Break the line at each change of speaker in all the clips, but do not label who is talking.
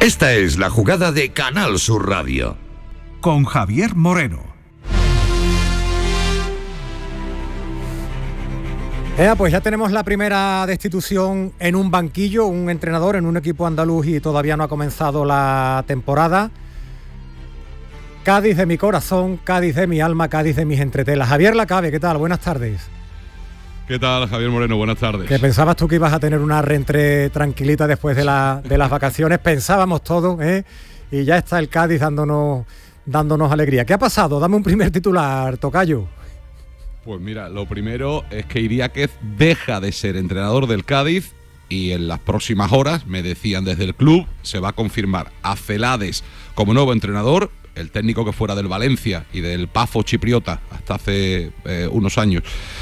Esta es la jugada de Canal Sur Radio.
Con Javier Moreno.
Pues ya tenemos la primera destitución en un banquillo, un entrenador en un equipo andaluz y todavía no ha comenzado la temporada. Cádiz de mi corazón, Cádiz de mi alma, Cádiz de mis entretelas. Javier Lacabe, ¿qué tal? Buenas tardes.
¿Qué tal, Javier Moreno? Buenas tardes.
¿Que pensabas tú que ibas a tener una reentré tranquilita después de las vacaciones? Pensábamos todos, y ya está el Cádiz dándonos alegría. ¿Qué ha pasado? Dame un primer titular, tocayo.
Pues mira, lo primero es que Idiáquez deja de ser entrenador del Cádiz y en las próximas horas, me decían desde el club, se va a confirmar a Celades como nuevo entrenador, el técnico que fuera del Valencia y del Pafo chipriota hasta hace unos años.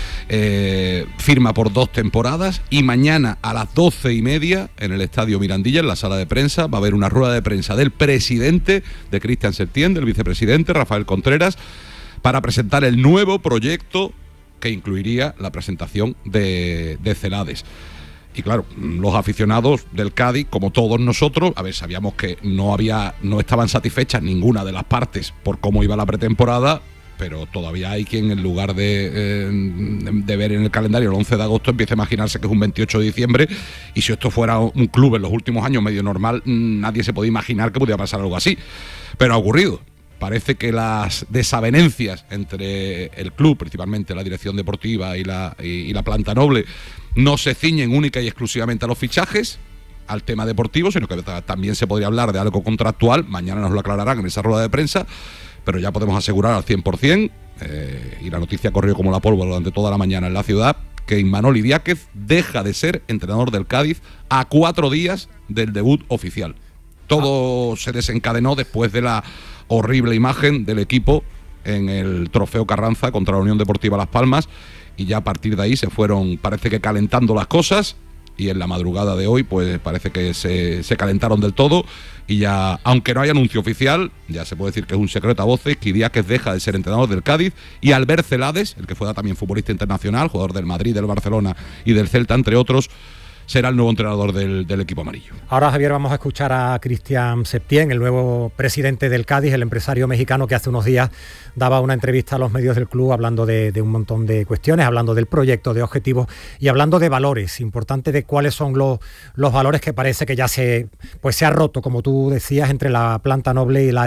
Firma por 2 temporadas y mañana a las 12:30 en el Estadio Mirandilla, en la sala de prensa, va a haber una rueda de prensa del presidente, de Cristian Septién, del vicepresidente Rafael Contreras, para presentar el nuevo proyecto que incluiría la presentación de Celades. Y claro, los aficionados del Cádiz, como todos nosotros, sabíamos que no estaban satisfechas ninguna de las partes por cómo iba la pretemporada, pero todavía hay quien, en lugar de ver en el calendario el 11 de agosto, empieza a imaginarse que es un 28 de diciembre, y si esto fuera un club en los últimos años medio normal, nadie se podía imaginar que pudiera pasar algo así. Pero ha ocurrido. Parece que las desavenencias entre el club, principalmente la dirección deportiva y la planta noble, no se ciñen única y exclusivamente a los fichajes, al tema deportivo, sino que también se podría hablar de algo contractual. Mañana nos lo aclararán en esa rueda de prensa, pero ya podemos asegurar al 100%, y la noticia corrió como la pólvora durante toda la mañana en la ciudad, que Imanol Idiáquez deja de ser entrenador del Cádiz a 4 días del debut oficial. Todo se desencadenó después de la horrible imagen del equipo en el Trofeo Carranza contra la Unión Deportiva Las Palmas, y ya a partir de ahí se fueron, parece que calentando las cosas, y en la madrugada de hoy pues parece que se calentaron del todo, y ya, aunque no hay anuncio oficial, ya se puede decir que es un secreto a voces, que Idiáquez deja de ser entrenador del Cádiz, y Albert Celades, el que fuera también futbolista internacional, jugador del Madrid, del Barcelona y del Celta, entre otros, será el nuevo entrenador del equipo amarillo.
Ahora, Javier, vamos a escuchar a Cristian Septién, el nuevo presidente del Cádiz, el empresario mexicano que hace unos días daba una entrevista a los medios del club hablando de un montón de cuestiones, hablando del proyecto, de objetivos y hablando de valores, importante de cuáles son los valores que parece que ya se ha roto, como tú decías, entre la planta noble y el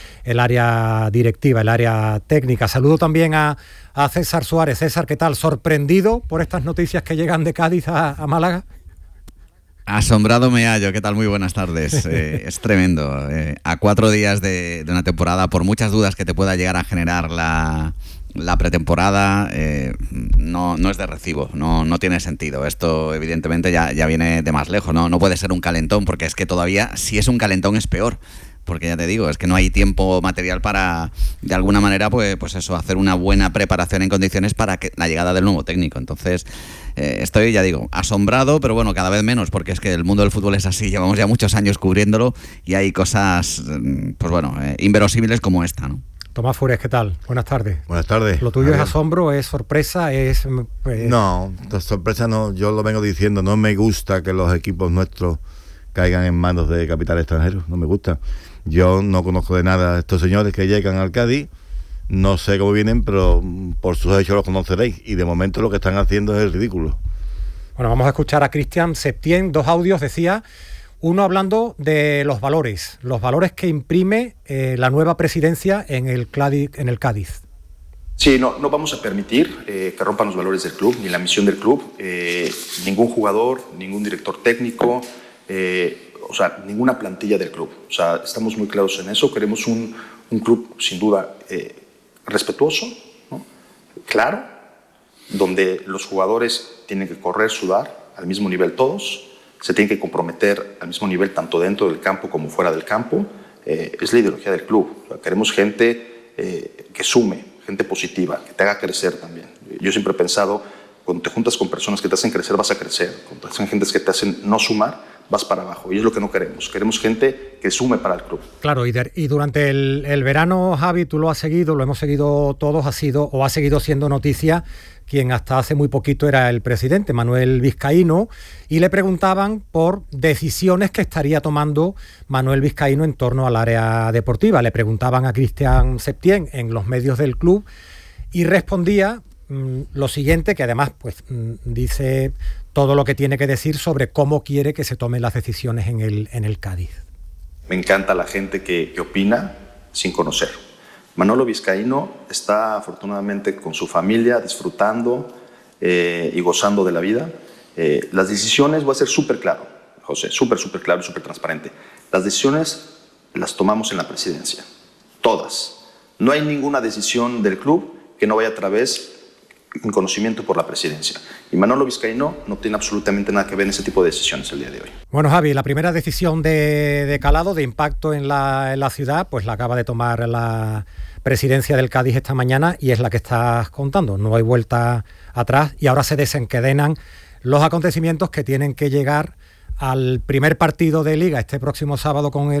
área directiva, el área técnica. Saludo también a César Suárez. César, ¿qué tal? ¿Sorprendido por estas noticias que llegan de Cádiz a Málaga?
Asombrado me hallo, ¿qué tal? Muy buenas tardes. Es tremendo. A 4 días de una temporada, por muchas dudas que te pueda llegar a generar la pretemporada, no es de recibo, no tiene sentido. Esto evidentemente ya viene de más lejos, no puede ser un calentón, porque es que todavía, si es un calentón, es peor. Porque ya te digo, es que no hay tiempo material para, de alguna manera, pues eso, hacer una buena preparación en condiciones para la llegada del nuevo técnico. Entonces, estoy, ya digo, asombrado, pero bueno, cada vez menos, porque es que el mundo del fútbol es así, llevamos ya muchos años cubriéndolo y hay cosas, pues bueno, inverosímiles como esta, ¿no?
Tomás Fures, ¿qué tal? Buenas tardes.
Buenas tardes.
¿Lo tuyo es asombro, es sorpresa, es...?
No, sorpresa no, yo lo vengo diciendo, no me gusta que los equipos nuestros caigan en manos de capitales extranjeros, no me gusta. Yo no conozco de nada a estos señores que llegan al Cádiz, no sé cómo vienen, pero por sus hechos los conoceréis, y de momento lo que están haciendo es el ridículo.
Bueno, vamos a escuchar a Cristian Septién, 2 audios, decía, uno hablando de los valores que imprime la nueva presidencia en el Cádiz.
Sí, no vamos a permitir que rompan los valores del club, ni la misión del club, ningún jugador, ningún director técnico, ninguna plantilla del club. Estamos muy claros en eso. Queremos un club, sin duda, respetuoso, ¿no? Claro, donde los jugadores tienen que correr, sudar al mismo nivel todos, se tienen que comprometer al mismo nivel tanto dentro del campo como fuera del campo. Es la ideología del club. Queremos gente que sume, gente positiva, que te haga crecer también. Yo siempre he pensado, cuando te juntas con personas que te hacen crecer, vas a crecer. Cuando te hacen gentes que te hacen no sumar, vas para abajo. Y es lo que no queremos. Queremos gente que sume para el club.
Claro, y durante el verano, Javi, tú lo has seguido, lo hemos seguido todos, ha seguido siendo noticia quien hasta hace muy poquito era el presidente, Manuel Vizcaíno, y le preguntaban por decisiones que estaría tomando Manuel Vizcaíno en torno al área deportiva. Le preguntaban a Cristian Septién en los medios del club y respondía lo siguiente, que además dice todo lo que tiene que decir sobre cómo quiere que se tomen las decisiones en el Cádiz.
Me encanta la gente que opina sin conocer. Manolo Vizcaíno está afortunadamente con su familia, disfrutando y gozando de la vida. Las decisiones, voy a ser súper claro, José, súper claro y súper transparente. Las decisiones las tomamos en la presidencia, todas. No hay ninguna decisión del club que no vaya a través en conocimiento por la presidencia. Y Manolo Vizcaíno no tiene absolutamente nada que ver en ese tipo de decisiones el día de hoy.
Bueno, Javi, la primera decisión de calado, de impacto en la ciudad, pues la acaba de tomar la presidencia del Cádiz esta mañana y es la que estás contando. No hay vuelta atrás y ahora se desencadenan los acontecimientos que tienen que llegar al primer partido de Liga este próximo sábado con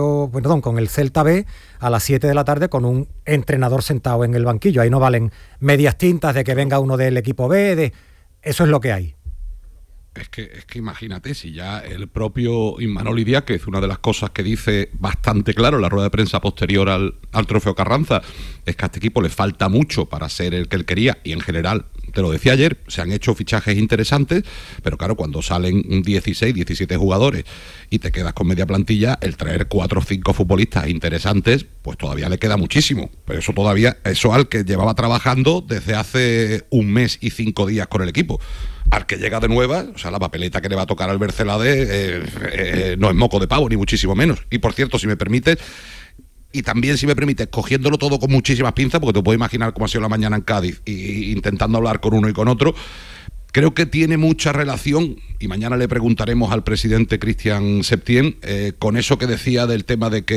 el Celta B a las 7 de la tarde con un entrenador sentado en el banquillo. Ahí no valen medias tintas de que venga uno del equipo B, eso es lo que hay.
Es que imagínate, si ya el propio Imanol Idiáquez, una de las cosas que dice bastante claro en la rueda de prensa posterior al Trofeo Carranza, es que a este equipo le falta mucho para ser el que él quería, y en general, te lo decía ayer, se han hecho fichajes interesantes, pero claro, cuando salen 16, 17 jugadores y te quedas con media plantilla, el traer 4 o 5 futbolistas interesantes, pues todavía le queda muchísimo. Pero eso al que llevaba trabajando desde hace un mes y 5 días con el equipo. Al que llega de nueva, o sea, la papeleta que le va a tocar al Bercelade no es moco de pavo, ni muchísimo menos. Y por cierto, si me permites, y también si me permites, cogiéndolo todo con muchísimas pinzas, porque te puedo imaginar cómo ha sido la mañana en Cádiz, y intentando hablar con uno y con otro, creo que tiene mucha relación, y mañana le preguntaremos al presidente Cristian Septién, con eso que decía del tema de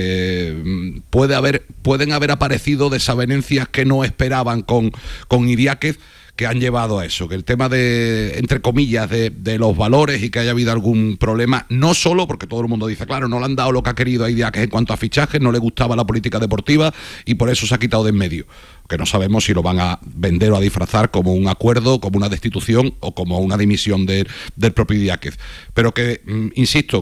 que pueden haber aparecido desavenencias que no esperaban con Idiáquez, que han llevado a eso, que el tema de, entre comillas, de los valores y que haya habido algún problema, no solo porque todo el mundo dice, claro, no le han dado lo que ha querido a Idiáquez en cuanto a fichajes, no le gustaba la política deportiva y por eso se ha quitado de en medio, que no sabemos si lo van a vender o a disfrazar como un acuerdo, como una destitución o como una dimisión del propio Idiáquez, pero que, insisto,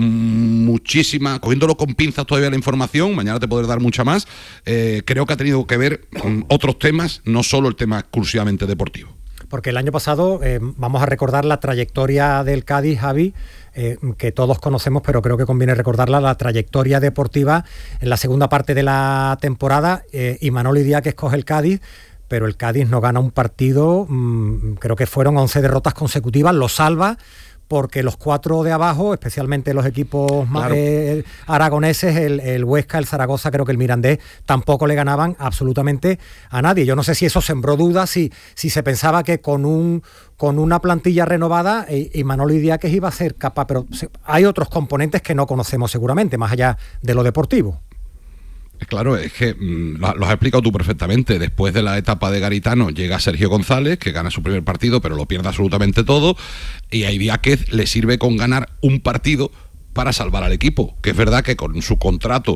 cogiéndolo con pinzas todavía la información, mañana te podré dar mucha más, creo que ha tenido que ver con otros temas, no solo el tema exclusivamente deportivo.
Porque el año pasado, vamos a recordar la trayectoria del Cádiz, Javi, que todos conocemos, pero creo que conviene recordarla, la trayectoria deportiva en la segunda parte de la temporada, Imanol Idiáquez coge el Cádiz, pero el Cádiz no gana un partido, creo que fueron 11 derrotas consecutivas, lo salva, porque los 4 de abajo, especialmente los equipos más aragoneses, el Huesca, el Zaragoza, creo que el Mirandés, tampoco le ganaban absolutamente a nadie. Yo no sé si eso sembró dudas, si se pensaba que con una plantilla renovada Imanol Idiáquez iba a ser capaz, pero hay otros componentes que no conocemos seguramente, más allá de lo deportivo.
Claro, es que lo has explicado tú perfectamente. Después de la etapa de Garitano llega Sergio González, que gana su primer partido, pero lo pierde absolutamente todo, y a Idiáquez le sirve con ganar un partido para salvar al equipo, que es verdad que con su contrato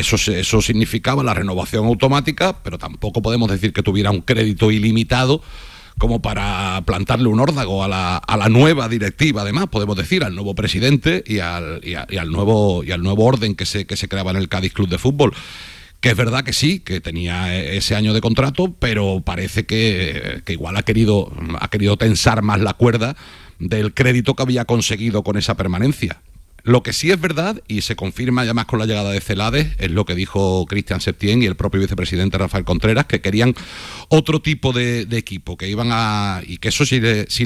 eso significaba la renovación automática, pero tampoco podemos decir que tuviera un crédito ilimitado como para plantarle un órdago a la nueva directiva, además, podemos decir, al nuevo presidente y al nuevo orden que se creaba en el Cádiz Club de Fútbol. Que es verdad que sí, que tenía ese año de contrato, pero parece que igual ha querido tensar más la cuerda del crédito que había conseguido con esa permanencia. Lo que sí es verdad, y se confirma además con la llegada de Celades, es lo que dijo Cristian Septién y el propio vicepresidente Rafael Contreras, que querían otro tipo de equipo, que iban y que eso sí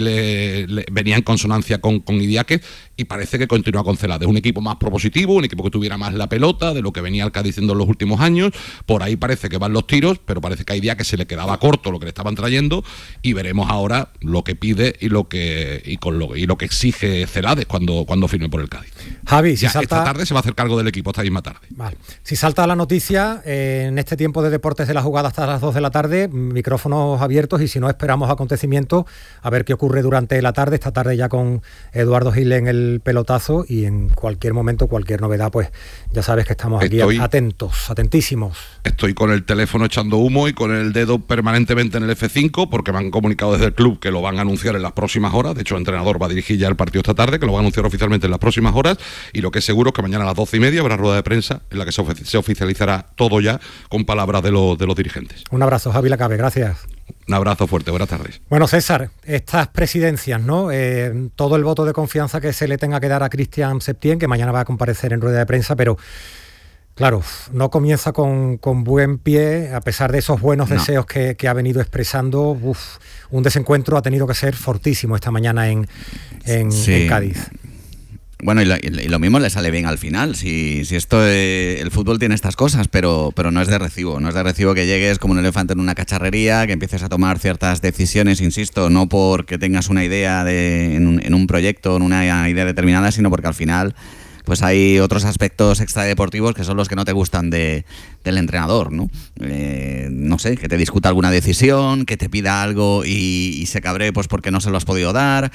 le venía en consonancia con Idiáquez, y parece que continúa con Celades. Un equipo más propositivo, un equipo que tuviera más la pelota, de lo que venía el Cádiz diciendo en los últimos años. Por ahí parece que van los tiros, pero parece que a Idiáquez se le quedaba corto lo que le estaban trayendo, y veremos ahora lo que pide y lo que exige Celades cuando firme por el Cádiz.
Javi, si
ya
salta...
esta tarde se va a hacer cargo del equipo, esta misma tarde.
Vale. Si salta la noticia, en este tiempo de deportes de la jugada hasta las 2 de la tarde, micrófonos abiertos, y si no, esperamos acontecimientos a ver qué ocurre durante la tarde. Esta tarde ya con Eduardo Gil en el pelotazo, y en cualquier momento, cualquier novedad, pues ya sabes que estamos aquí atentísimos.
Estoy con el teléfono echando humo y con el dedo permanentemente en el F5, porque me han comunicado desde el club que lo van a anunciar en las próximas horas. De hecho, el entrenador va a dirigir ya el partido esta tarde, que lo va a anunciar oficialmente en las próximas horas. Y lo que es seguro es que mañana a las 12:30 habrá rueda de prensa en la que se oficializará todo ya con palabras de los dirigentes.
Un abrazo, Javi Lacabe, gracias.
Un abrazo fuerte, buenas tardes.
Bueno, César, estas presidencias, ¿no? Todo el voto de confianza que se le tenga que dar a Cristian Septién, que mañana va a comparecer en rueda de prensa, pero claro, no comienza con buen pie, a pesar de esos buenos deseos que ha venido expresando. Un desencuentro ha tenido que ser fortísimo esta mañana en Cádiz.
Bueno, y lo mismo le sale bien al final. Si esto, el fútbol tiene estas cosas, pero no es de recibo. No es de recibo que llegues como un elefante en una cacharrería, que empieces a tomar ciertas decisiones, insisto, no porque tengas una idea en un proyecto, en una idea determinada, sino porque al final pues hay otros aspectos extradeportivos que son los que no te gustan del entrenador, ¿no? No sé, que te discuta alguna decisión, que te pida algo y se cabree pues porque no se lo has podido dar,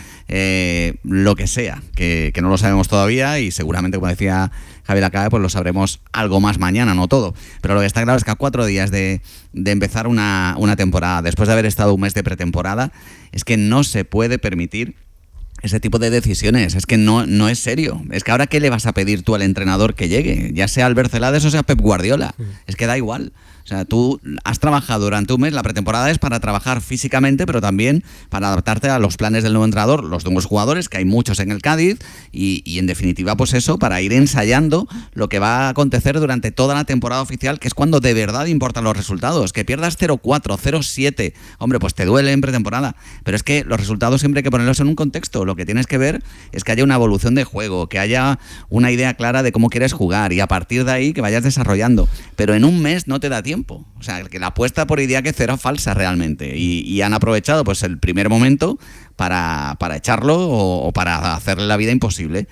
lo que sea, que no lo sabemos todavía, y seguramente, como decía Javier Lacabe, pues lo sabremos algo más mañana, no todo. Pero lo que está claro es que a 4 días de empezar una temporada, después de haber estado un mes de pretemporada, es que no se puede permitir ese tipo de decisiones. Es que no es serio. Es que ahora, ¿qué le vas a pedir tú al entrenador que llegue? Ya sea Albert Celades o sea Pep Guardiola. Es que da igual. O sea, tú has trabajado durante un mes, la pretemporada es para trabajar físicamente, pero también para adaptarte a los planes del nuevo entrenador, los nuevos jugadores, que hay muchos en el Cádiz, y en definitiva, pues eso, para ir ensayando lo que va a acontecer durante toda la temporada oficial, que es cuando de verdad importan los resultados. Que pierdas 0-4, 0-7, hombre, pues te duele en pretemporada, pero es que los resultados siempre hay que ponerlos en un contexto. Lo que tienes que ver es que haya una evolución de juego, que haya una idea clara de cómo quieres jugar, y a partir de ahí que vayas desarrollando. Pero en un mes no te da tiempo. O sea, que la apuesta por Idiáquez era falsa realmente, y han aprovechado pues el primer momento para echarlo o para hacerle la vida imposible.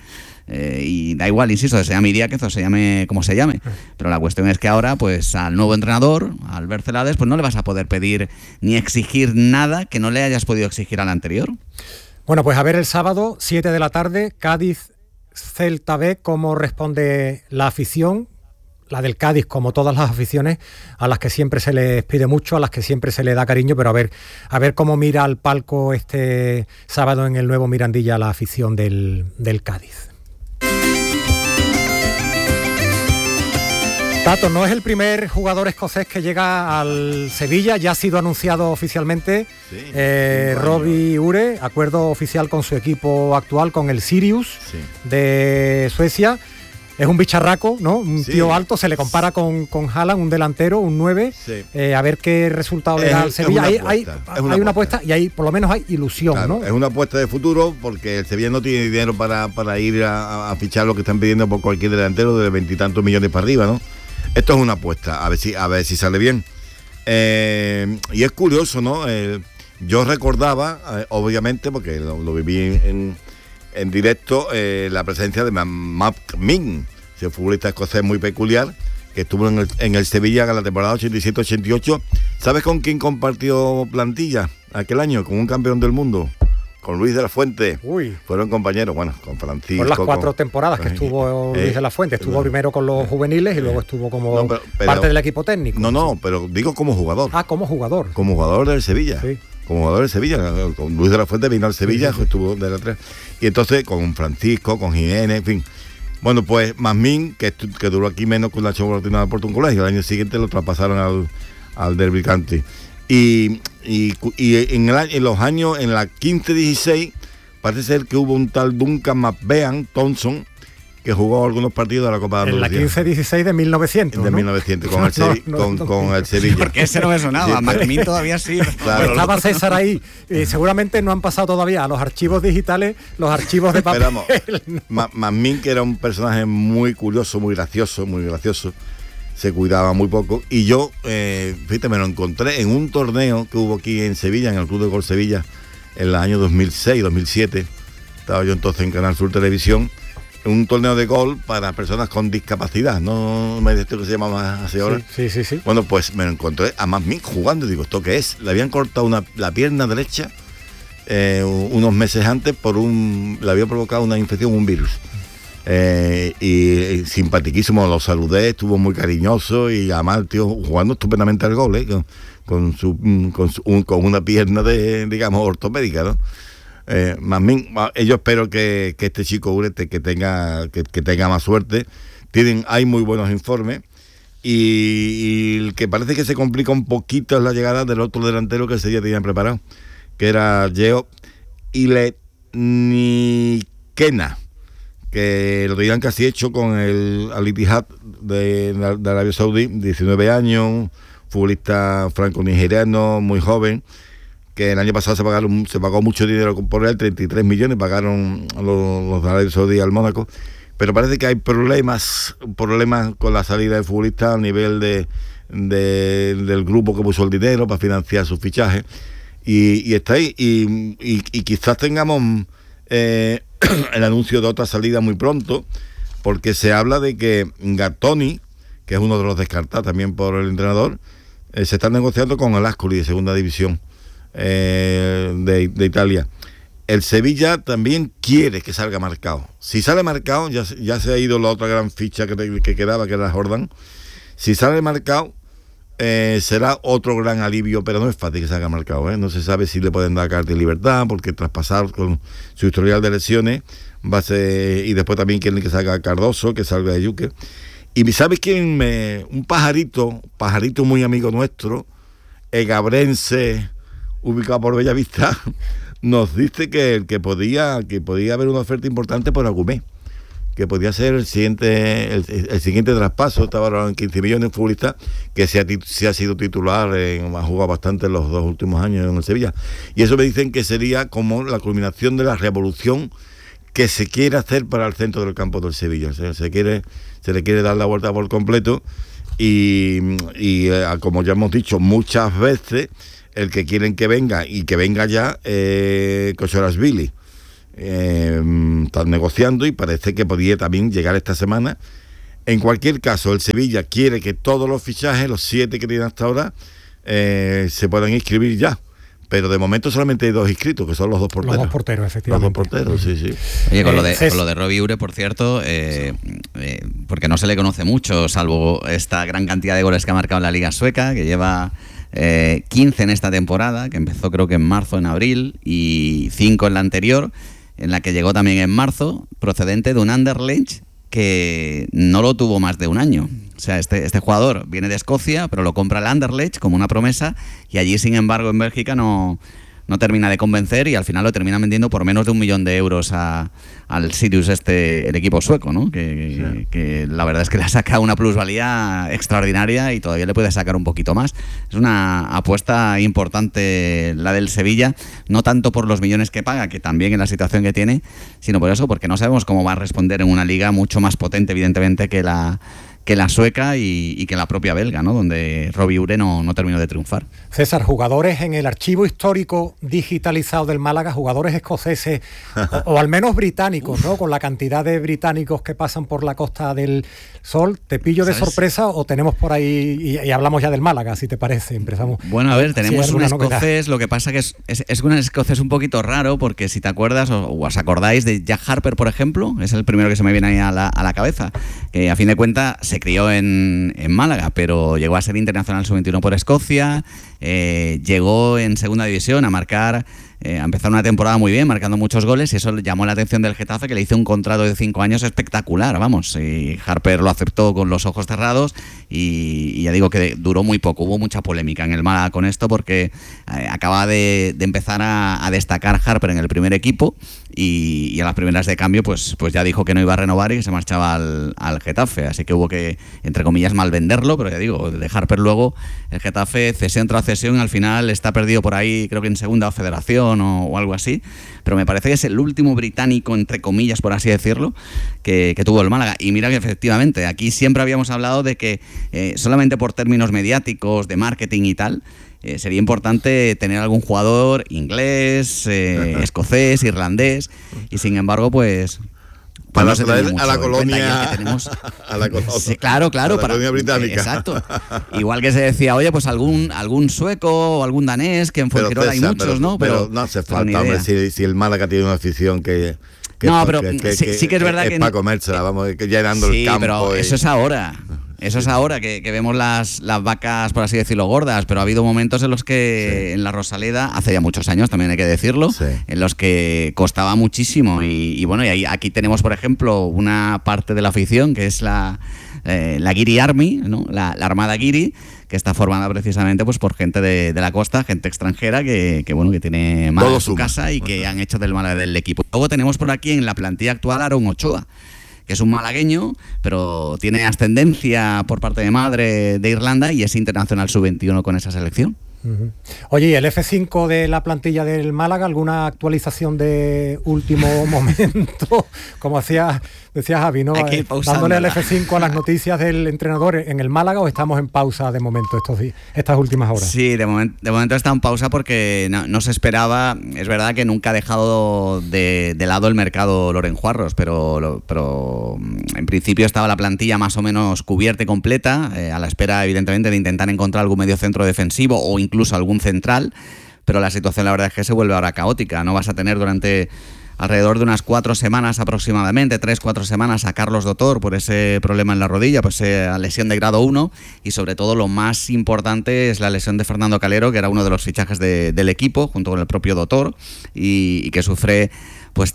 Y da igual, insisto, se llame Idiáquez o se llame como se llame, pero la cuestión es que ahora pues al nuevo entrenador, a Albert Celades, pues no le vas a poder pedir ni exigir nada que no le hayas podido exigir al anterior.
Bueno, pues a ver el sábado, 7 de la tarde, Cádiz-Celta B, cómo responde la afición. La del Cádiz, como todas las aficiones, a las que siempre se les pide mucho, a las que siempre se les da cariño, pero a ver cómo mira al palco este sábado en el nuevo Mirandilla la afición del Cádiz. Tato, no es el primer jugador escocés que llega al Sevilla, ya ha sido anunciado oficialmente. Sí, Robbie Ure, acuerdo oficial con su equipo actual, con el Sirius de Suecia. Es un bicharraco, ¿no? Un tío alto, se le compara con Haaland, un delantero, un 9. Sí. A ver qué resultado le da al Sevilla. Hay una apuesta y hay, por lo menos hay ilusión, claro, ¿no?
Es una apuesta de futuro, porque el Sevilla no tiene dinero para ir a fichar lo que están pidiendo por cualquier delantero de 20 y tantos millones para arriba, ¿no? Esto es una apuesta, a ver si sale bien. Y es curioso, ¿no? Yo recordaba, obviamente, porque lo viví en directo, la presencia de Matt Min, un futbolista escocés muy peculiar, que estuvo en el Sevilla en la temporada 87-88. ¿Sabes con quién compartió plantilla aquel año? Con un campeón del mundo, con Luis de la Fuente. Fueron compañeros, bueno, con Francisco.
Por las 4 temporadas que estuvo Luis de la Fuente. Estuvo primero con los juveniles y luego estuvo como parte del equipo técnico.
No, pero digo como jugador.
Como jugador.
Como jugador del Sevilla.
Sí.
Como jugador del Sevilla, con Luis de la Fuente vino al Sevilla, estuvo de la 3. Y entonces con Francisco, con Jiménez, en fin. Bueno, pues Masmin, que duró aquí menos con la Chocolatina de Puerto un Colegio, el año siguiente lo traspasaron al Derby County. Y en los años, en la 15-16, parece ser que hubo un tal Duncan McBean Thompson, que jugó algunos partidos de la Copa de Andalucía.
En la 15-16 de 1900,
de 1900, con el Sevilla.
Porque ese no me sonaba, Macmín todavía sí.
Claro. Estaba César ahí. Seguramente no han pasado todavía a los archivos digitales, los archivos de papel.
Macmín, que era un personaje muy curioso, muy gracioso, se cuidaba muy poco. Y yo, fíjate, me lo encontré en un torneo que hubo aquí en Sevilla, en el Club de Golf Sevilla, en el año 2006, 2007. Estaba yo entonces en Canal Sur Televisión, un torneo de golf para personas con discapacidad, ¿no? Me dice que se llama así ahora.
Sí.
Bueno, pues me lo encontré a Masmin jugando y digo, ¿esto qué es? Le habían cortado la pierna derecha unos meses antes le había provocado una infección, un virus. Y simpatiquísimo, lo saludé, estuvo muy cariñoso y además el tío jugando estupendamente al golf, con una pierna digamos, ortopédica, ¿no? Masmin, yo espero que este chico Urete que tenga más suerte. Hay muy buenos informes y el que parece que se complica un poquito es la llegada del otro delantero que ese día tenían preparado, que era Geo Ilenikena, que lo tenían casi hecho con el Al Ittihad de Arabia Saudí, 19 años, futbolista franco-nigeriano, muy joven, que el año pasado se pagó mucho dinero por él, 33 millones pagaron los de Arabia Saudí al Mónaco, pero parece que hay problemas con la salida del futbolista a nivel del grupo que puso el dinero para financiar su fichaje, y está ahí, y quizás tengamos el anuncio de otra salida muy pronto, porque se habla de que Gattoni, que es uno de los descartados también por el entrenador, se está negociando con el Ascoli de segunda división de Italia. El Sevilla también quiere que salga marcado. Si sale marcado, ya se ha ido la otra gran ficha que quedaba, que era Jordan. Si sale marcado, será otro gran alivio, pero no es fácil que salga marcado, ¿eh? No se sabe si le pueden dar carta de libertad, porque traspasar con su historial de lesiones va a ser, y después también quieren que salga Cardoso, que salga de Yuque. Y ¿sabes quién? Un pajarito muy amigo nuestro, egabrense, ubicado por Bellavista, nos dice que podía haber una oferta importante por Agumé, que podía ser el siguiente traspaso. Estaba hablando en 15 millones, futbolista que se ha sido titular, ha jugado bastante en los 2 últimos años en el Sevilla, y eso me dicen que sería como la culminación de la revolución que se quiere hacer para el centro del campo del Sevilla. O sea, se le quiere dar la vuelta por completo, y como ya hemos dicho muchas veces, el que quieren que venga y que venga ya, Kochorashvili, están negociando y parece que podría también llegar esta semana. En cualquier caso, el Sevilla quiere que todos los fichajes, los 7 que tienen hasta ahora, se puedan inscribir ya. Pero de momento solamente hay 2 inscritos, que son los 2 porteros.
Los 2 porteros, efectivamente.
Los 2 porteros, sí.
Oye, con lo de Robbie Ure, por cierto, porque no se le conoce mucho, salvo esta gran cantidad de goles que ha marcado en la Liga Sueca, que lleva 15 en esta temporada, que empezó creo que en marzo, en abril, y 5 en la anterior, en la que llegó también en marzo, procedente de un Anderlecht que no lo tuvo más de un año. O sea, este jugador viene de Escocia, pero lo compra el Anderlecht como una promesa, y allí, sin embargo, en Bélgica no termina de convencer, y al final lo termina vendiendo por menos de 1 millón de euros al Sirius, el equipo sueco, ¿no? Que la verdad es que le ha sacado una plusvalía extraordinaria y todavía le puede sacar un poquito más. Es una apuesta importante la del Sevilla, no tanto por los millones que paga, que también en la situación que tiene, sino por eso, porque no sabemos cómo va a responder en una liga mucho más potente, evidentemente, que la sueca y que la propia belga, ¿no? Donde Robbie Ure no terminó de triunfar.
César, jugadores en el archivo histórico digitalizado del Málaga, jugadores escoceses o al menos británicos, ¿no? Con la cantidad de británicos que pasan por la Costa del Sol, ¿te pillo de sorpresa o tenemos por ahí y hablamos ya del Málaga, si te parece? Empezamos.
Bueno, a ver, tenemos un escocés, lo que pasa que es un escocés un poquito raro, porque si te acuerdas o os acordáis de Jack Harper, por ejemplo, es el primero que se me viene ahí a la cabeza, que a fin de cuentas se crió en Málaga, pero llegó a ser internacional sub-21 por Escocia, llegó en segunda división a marcar, a empezar una temporada muy bien, marcando muchos goles, y eso llamó la atención del Getafe, que le hizo un contrato de 5 años espectacular, vamos, y Harper lo aceptó con los ojos cerrados, y ya digo que duró muy poco. Hubo mucha polémica en el Málaga con esto, porque acaba de empezar a destacar Harper en el primer equipo, y a las primeras de cambio pues ya dijo que no iba a renovar y que se marchaba al Getafe, así que hubo que, entre comillas, mal venderlo, pero ya digo, de Harper luego el Getafe, cesión tras cesión, al final está perdido por ahí, creo que en segunda federación o algo así, pero me parece que es el último británico, entre comillas, por así decirlo, que tuvo el Málaga. Y mira que efectivamente, aquí siempre habíamos hablado de que solamente por términos mediáticos, de marketing y tal, sería importante tener algún jugador inglés, escocés, irlandés, y sin embargo, pues
Para
no se
traer
tiene
a la
mucho en cuenta, y
colonia,
el que tenemos,
a la colonia,
sí, claro,
a la colonia británica.
Exacto. Igual que se decía, oye, pues algún sueco o algún danés, que en Fuengirola hay muchos, ¿no?
Pero no hace falta, hombre, si el Málaga tiene una afición que
no, pero sí que es verdad que
para comérsela, vamos, que llenando el campo.
Pero eso es ahora. Eso es ahora, que vemos las vacas, por así decirlo, gordas, pero ha habido momentos en los que en la Rosaleda, hace ya muchos años, también hay que decirlo, en los que costaba muchísimo. Y bueno, y aquí tenemos, por ejemplo, una parte de la afición que es la Guiri Army, ¿no? La Armada Guiri, que está formada precisamente pues por gente de la costa, gente extranjera que tiene Málaga en su casa y que han hecho del Málaga del equipo. Luego tenemos por aquí en la plantilla actual a Aaron Ochoa, que es un malagueño, pero tiene ascendencia por parte de madre de Irlanda y es internacional sub-21 con esa selección.
Uh-huh. Oye, ¿y el F5 de la plantilla del Málaga, alguna actualización de último momento? Como decía Javi, ¿no? Dándole al F5 a las noticias del entrenador en el Málaga, ¿o estamos en pausa de momento estas últimas horas?
Sí, de momento está en pausa porque no se esperaba. Es verdad que nunca ha dejado de lado el mercado Loren Juarros, pero en principio estaba la plantilla más o menos cubierta y completa, a la espera evidentemente de intentar encontrar algún medio centro defensivo o incluso algún central, pero la situación la verdad es que se vuelve ahora caótica. No vas a tener durante alrededor de unas 4 semanas aproximadamente, 3-4 semanas, a Carlos Dotor por ese problema en la rodilla, pues lesión de grado 1, y sobre todo lo más importante es la lesión de Fernando Calero, que era uno de los fichajes del equipo, junto con el propio Dotor, y que sufre pues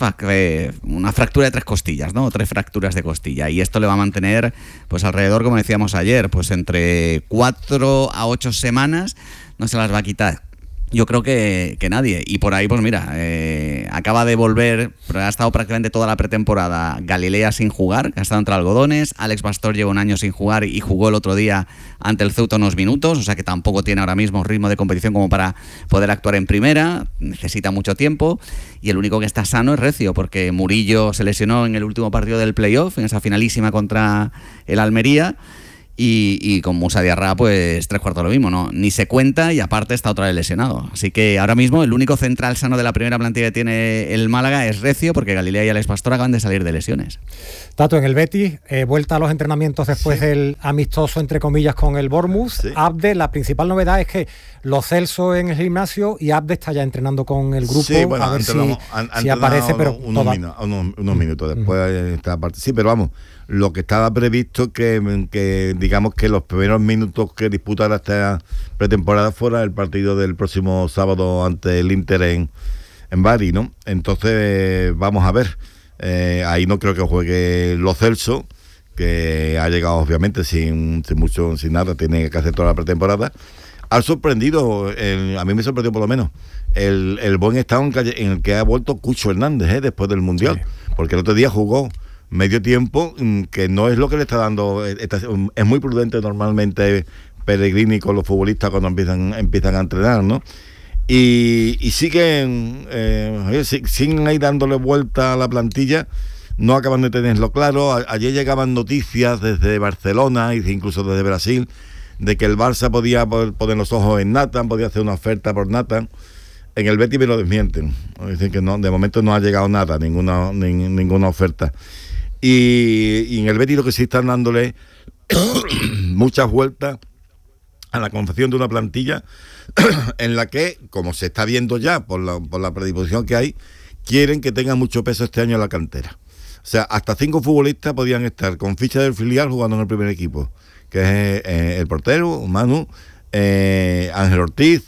una fractura de 3 costillas, ¿no? 3 fracturas de costilla, y esto le va a mantener pues alrededor, como decíamos ayer, pues entre 4 a 8 semanas, no se las va a quitar. Yo creo que nadie. Y por ahí, pues mira, acaba de volver, pero ha estado prácticamente toda la pretemporada Galilea sin jugar, que ha estado entre algodones. Alex Pastor lleva un año sin jugar y jugó el otro día ante el Ceuta unos minutos, o sea que tampoco tiene ahora mismo ritmo de competición como para poder actuar en primera, necesita mucho tiempo. Y el único que está sano es Recio, porque Murillo se lesionó en el último partido del playoff, en esa finalísima contra el Almería. Y con Musa Diarra, pues 3/4 lo mismo, ¿no? Ni se cuenta, y aparte está otra vez lesionado. Así que ahora mismo el único central sano de la primera plantilla que tiene el Málaga es Recio, porque Galilea y Alex Pastor acaban de salir de lesiones.
Tato, en el Betis, vuelta a los entrenamientos después del amistoso, entre comillas, con el Bournemouth. Sí. Abde, la principal novedad es que Lo Celso en el gimnasio y Abde está ya entrenando con el grupo. Sí, bueno, a ver si aparece, pero
unos minutos después de esta parte. Sí, pero vamos, lo que estaba previsto que digamos que los primeros minutos que disputara esta pretemporada fuera el partido del próximo sábado ante el Inter en Bari, ¿no? Entonces vamos a ver. Ahí no creo que juegue Lo Celso, que ha llegado obviamente sin nada, tiene que hacer toda la pretemporada. Ha sorprendido, a mí me sorprendió por lo menos, el buen estado en el que ha vuelto Cucho Hernández después del Mundial, porque el otro día jugó medio tiempo, que no es lo que le está dando, es muy prudente normalmente Pellegrini con los futbolistas cuando empiezan a entrenar, ¿no? Y siguen ahí dándole vuelta a la plantilla, no acaban de tenerlo claro. Ayer llegaban noticias desde Barcelona e incluso desde Brasil de que el Barça podía poner los ojos en Nathan, podía hacer una oferta por Nathan. En el Betis me lo desmienten, dicen que no, de momento no ha llegado nada, ninguna oferta. Y en el Betis lo que sí están dándole muchas vueltas a la confección de una plantilla en la que, como se está viendo ya por la predisposición que hay, quieren que tenga mucho peso este año en la cantera. O sea, hasta 5 futbolistas podían estar con ficha del filial jugando en el primer equipo, que es el portero, Manu, Ángel Ortiz,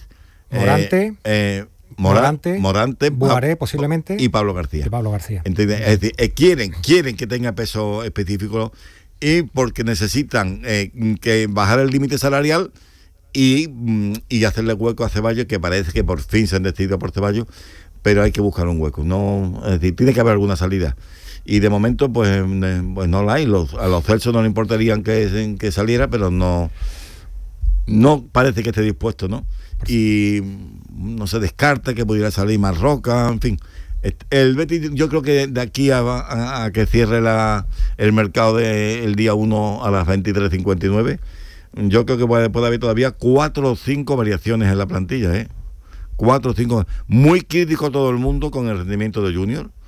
Morante,
Buaré posiblemente,
y Pablo García. ¿Entiendes? Es decir, quieren que tenga peso específico, y porque necesitan que bajar el límite salarial y hacerle hueco a Ceballos, que parece que por fin se han decidido por Ceballos, pero hay que buscar un hueco. No, es decir, tiene que haber alguna salida. Y de momento, pues no la hay. A los Celso no le importarían que saliera, pero no parece que esté dispuesto, ¿no? Y no se descarta que pudiera salir Marroca, en fin. El Betis, yo creo que de aquí a que cierre el mercado del día 1 a las 23:59, yo creo que puede haber todavía 4 o 5 variaciones en la plantilla, 4 o 5. Muy crítico todo el mundo con el rendimiento de Junior.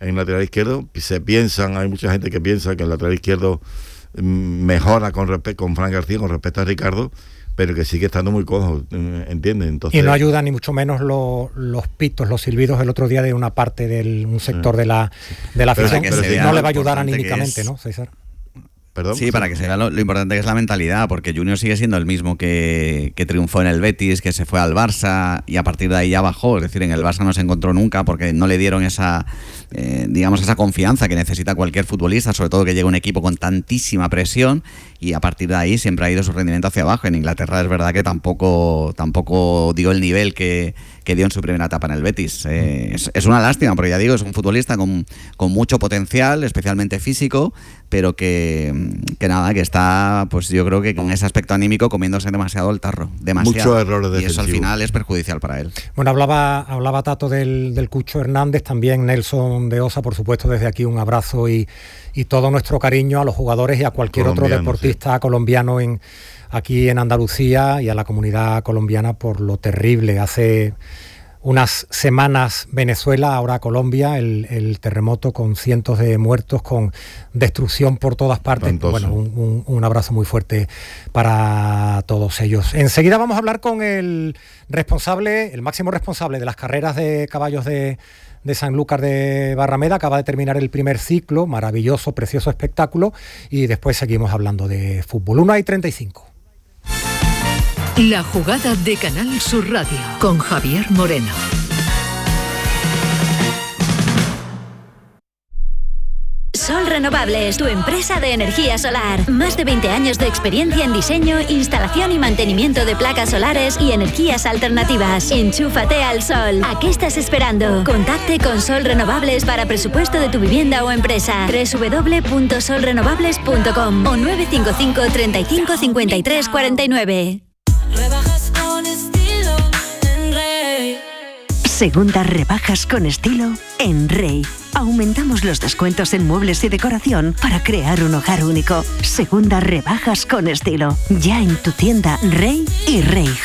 en lateral izquierdo. Hay mucha gente que piensa que el lateral izquierdo mejora con Fran García con respecto a Ricardo, pero que sigue estando muy cojo, ¿entiendes? Entonces,
y no ayuda ni mucho menos los pitos, los silbidos el otro día de una parte de un sector de la afición. No le va a ayudar anímicamente, ¿no, César?
¿Perdón?
Sí, para que se vea lo importante que es la mentalidad, porque Junior sigue siendo el mismo que triunfó en el Betis, que se fue al Barça y a partir de ahí ya bajó. Es decir, en el Barça no se encontró nunca porque no le dieron esa confianza que necesita cualquier futbolista, sobre todo que llega un equipo con tantísima presión, y a partir de ahí siempre ha ido su rendimiento hacia abajo. En Inglaterra es verdad que tampoco dio el nivel que dio en su primera etapa en el Betis. Es una lástima, porque ya digo, es un futbolista con mucho potencial, especialmente físico, pero que está, pues yo creo que con ese aspecto anímico comiéndose demasiado el tarro, demasiado.
Muchos errores defensivos.
Y eso al final es perjudicial para él.
Bueno, hablaba Tato del Cucho Hernández, también Nelson de Osa, por supuesto, desde aquí un abrazo y todo nuestro cariño a los jugadores y a cualquier otro deportista colombiano aquí en Andalucía y a la comunidad colombiana por lo terrible. Hace unas semanas Venezuela, ahora Colombia, el terremoto con cientos de muertos, con destrucción por todas partes. Bueno, un abrazo muy fuerte para todos ellos. Enseguida vamos a hablar con el máximo responsable de las carreras de caballos de Sanlúcar de Barrameda. Acaba de terminar el primer ciclo, maravilloso, precioso espectáculo, y después seguimos hablando de fútbol. 1:35.
La jugada de Canal Sur Radio con Javier Moreno.
Sol Renovables, tu empresa de energía solar. Más de 20 años de experiencia en diseño, instalación y mantenimiento de placas solares y energías alternativas. Enchúfate al sol. ¿A qué estás esperando? Contacte con Sol Renovables para presupuesto de tu vivienda o empresa. www.solrenovables.com o 955 35 53 49.
Rebajas con estilo en Rey.
Segundas rebajas con estilo en Rey. Aumentamos los descuentos en muebles y decoración para crear un hogar único. Segundas rebajas con estilo. Ya en tu tienda Rey y Rey